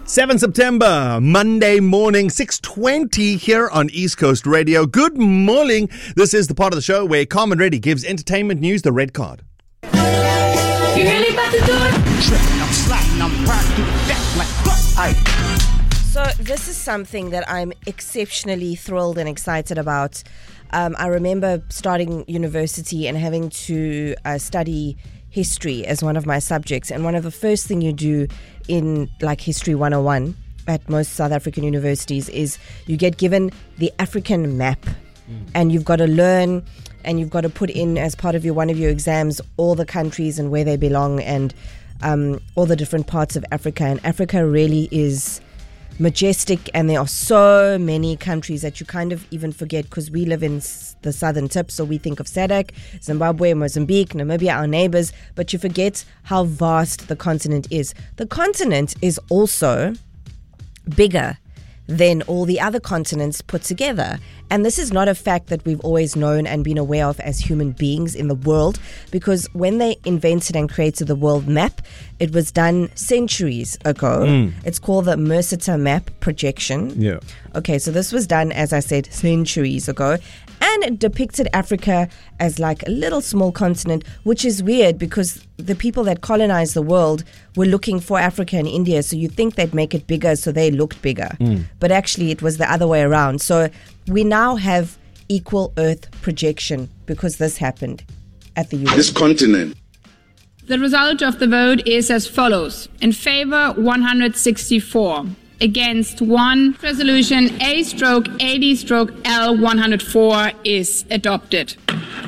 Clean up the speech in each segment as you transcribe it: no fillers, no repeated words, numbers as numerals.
7 September, Monday morning, 6:20 here on East Coast Radio. Good morning. This is the part of the show where Carmen Reddy gives entertainment news the red card. You really about to do it? I'm sliding, I'm riding through the deck like So this is something that I'm exceptionally thrilled and excited about. I remember starting university and having to study history as one of my subjects, and one of the first thing you do in like History 101 at most South African universities is you get given the African map, and you've got to learn and you've got to put in as part of one of your exams all the countries and where they belong, and all the different parts of Africa. And Africa really is majestic, and there are so many countries that you kind of even forget, because we live in the southern tip, so we think of SADC, Zimbabwe, Mozambique, Namibia, our neighbors, but you forget how vast the continent is. The continent is also bigger than all the other continents put together. And this is not a fact that we've always known and been aware of as human beings in the world, because when they invented and created the world map, it was done centuries ago. It's called the Mercator Map Projection. Yeah. Okay, so this was done, as I said, centuries ago. And it depicted Africa as like a little small continent, which is weird because the people that colonized the world were looking for Africa and India. So you think they'd make it bigger so they looked bigger. But actually it was the other way around. So we now have equal Earth projection because this happened at the UN. This continent. The result of the vote is as follows. In favor, 164. Against 1. Resolution A/AD/L 104 is adopted.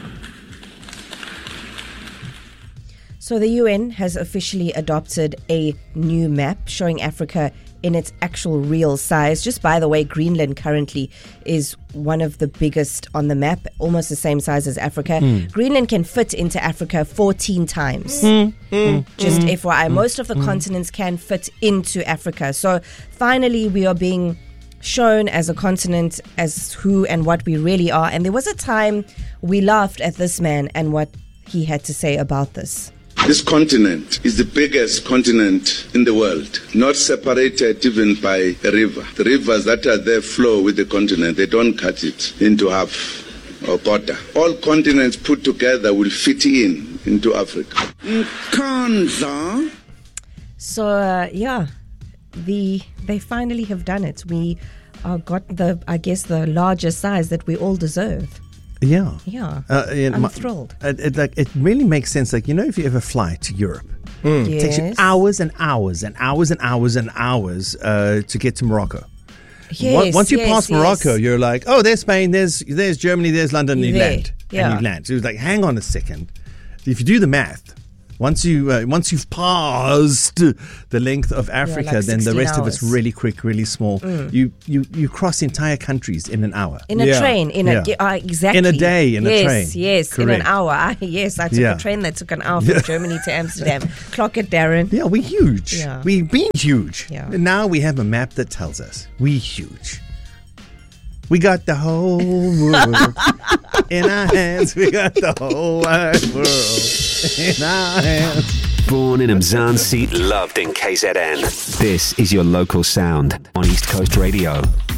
So the UN has officially adopted a new map showing Africa in its actual real size. Just by the way, Greenland currently is one of the biggest on the map, almost the same size as Africa. Greenland can fit into Africa 14 times. Just FYI, most of the continents can fit into Africa. So finally we are being shown as a continent, as who and what we really are. And there was a time we laughed at this man and what he had to say about this. This continent is the biggest continent in the world, not separated even by a river. The rivers that are there flow with the continent. They don't cut it into half or quarter. All continents put together will fit into Africa. So, they finally have done it. We got the largest size that we all deserve. Yeah. Yeah. I'm thrilled. It really makes sense. Like, if you ever fly to Europe, it takes you hours and hours and hours and hours and hours to get to Morocco. Yes, Once you pass Morocco, yes. you're like, oh, there's Spain, there's Germany, there's London, and you land. Yeah. And you land. So it's like, hang on a second. If you do the math, once you've passed the length of Africa, like then the rest of hours. it's really quick, really small. You cross entire countries in an hour. In a train, exactly. In a day, in a train. Yes, Correct. in an hour. I took a train that took an hour from Germany to Amsterdam. Clock it, Darren. Yeah, we're huge. Yeah. We've been huge. Yeah. And now we have a map that tells us we're huge. We got the whole world in our hands. We got the whole wide world in our hands. Born in Mzansi, loved in KZN. This is your local sound on East Coast Radio.